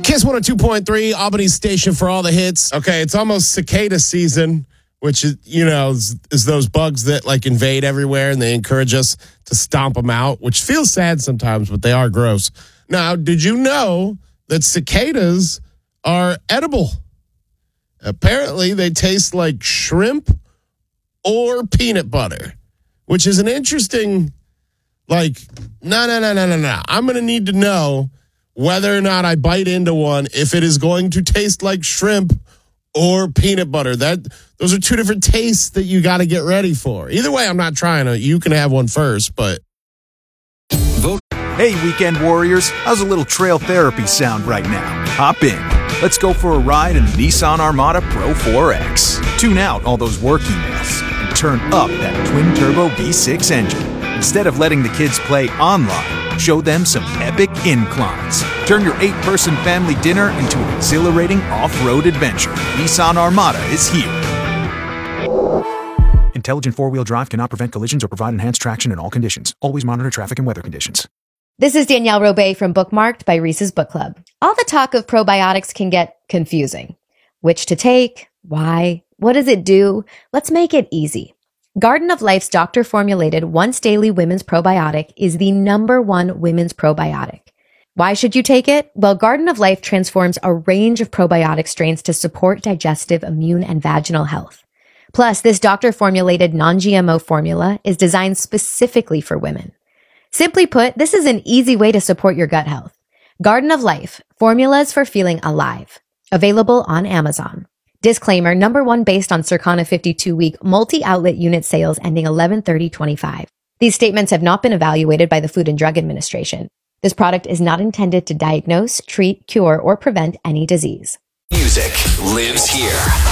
Kiss 102.3, Albany's station for all the hits. Okay, it's almost cicada season, which is, is those bugs that like invade everywhere and they encourage us to stomp them out, which feels sad sometimes, but they are gross. Now, did you know that cicadas are edible? Apparently, they taste like shrimp or peanut butter, which is an interesting, no. I'm going to need to know whether or not I bite into one, if it is going to taste like shrimp or peanut butter. Those are two different tastes that you got to get ready for. Either way, I'm not trying to. You can have one first, but... Hey, weekend warriors, how's a little trail therapy sound right now? Hop in. Let's go for a ride in the Nissan Armada Pro 4X. Tune out all those work emails and turn up that twin-turbo V6 engine. Instead of letting the kids play online, show them some epic inclines. Turn your 8-person family dinner into an exhilarating off-road adventure. Nissan Armada is here. Intelligent four-wheel drive cannot prevent collisions or provide enhanced traction in all conditions. Always monitor traffic and weather conditions. This is Danielle Robay from Bookmarked by Reese's Book Club. All the talk of probiotics can get confusing. Which to take? Why? What does it do? Let's make it easy. Garden of Life's doctor-formulated once-daily women's probiotic is the #1 women's probiotic. Why should you take it? Well, Garden of Life transforms a range of probiotic strains to support digestive, immune, and vaginal health. Plus, this doctor-formulated non-GMO formula is designed specifically for women. Simply put, this is an easy way to support your gut health. Garden of Life, formulas for feeling alive. Available on Amazon. Disclaimer, #1 based on Circana 52-week multi-outlet unit sales ending 11/30/25. These statements have not been evaluated by the Food and Drug Administration. This product is not intended to diagnose, treat, cure, or prevent any disease. Music lives here.